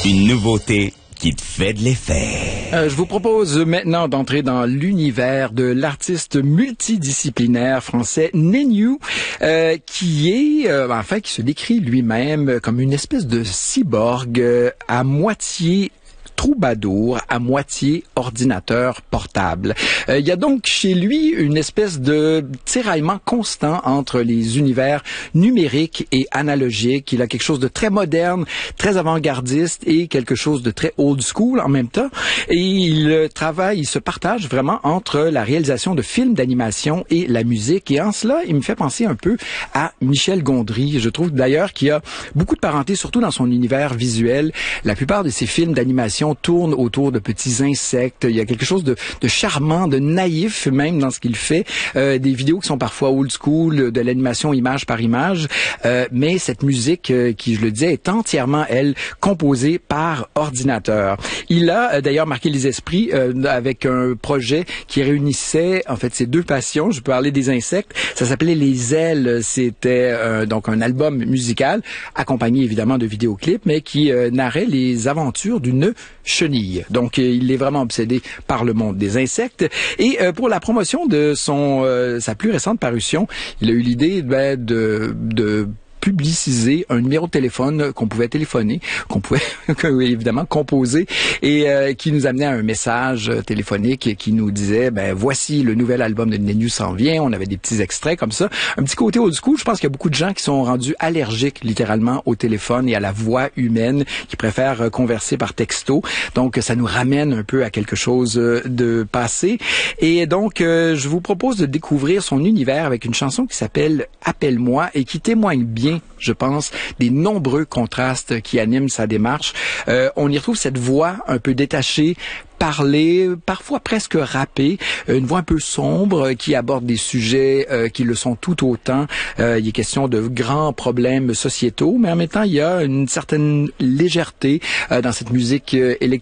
Une nouveauté qui te fait de l'effet. Je vous propose maintenant d'entrer dans l'univers de l'artiste multidisciplinaire français Néniou, qui se décrit lui-même comme une espèce de cyborg à moitié troubadour, à moitié ordinateur portable. Il y a donc chez lui une espèce de tiraillement constant entre les univers numériques et analogiques. Il a quelque chose de très moderne, très avant-gardiste et quelque chose de très old school en même temps. Et il se partage vraiment entre la réalisation de films d'animation et la musique. Et en cela, il me fait penser un peu à Michel Gondry. Je trouve d'ailleurs qu'il y a beaucoup de parenté, surtout dans son univers visuel. La plupart de ses films d'animation tourne autour de petits insectes. Il y a quelque chose de charmant, de naïf même dans ce qu'il fait. Des vidéos qui sont parfois old school, de l'animation image par image. Mais cette musique, qui, je le disais, est entièrement, elle, composée par ordinateur. Il a d'ailleurs marqué les esprits avec un projet qui réunissait, en fait, ses deux passions. Je peux parler des insectes. Ça s'appelait Les Ailes. C'était donc un album musical, accompagné évidemment de vidéoclips, mais qui narrait les aventures d'une chenille. Donc, il est vraiment obsédé par le monde des insectes. Et pour la promotion de sa plus récente parution, il a eu l'idée de publiciser un numéro de téléphone qu'on pouvait téléphoner, qu'on pouvait évidemment composer et qui nous amenait à un message téléphonique qui nous disait voici le nouvel album de Néniou s'en vient. On avait des petits extraits comme ça, un petit côté old school. Je pense qu'il y a beaucoup de gens qui sont rendus allergiques littéralement au téléphone et à la voix humaine, qui préfèrent converser par texto. Donc ça nous ramène un peu à quelque chose de passé. Et donc je vous propose de découvrir son univers avec une chanson qui s'appelle Appelle-moi et qui témoigne bien, je pense, des nombreux contrastes qui animent sa démarche. On y retrouve cette voix un peu détachée, parler, parfois presque rappée, une voix un peu sombre qui aborde des sujets qui le sont tout autant. Il est question de grands problèmes sociétaux, mais en même temps, il y a une certaine légèreté dans cette musique électronique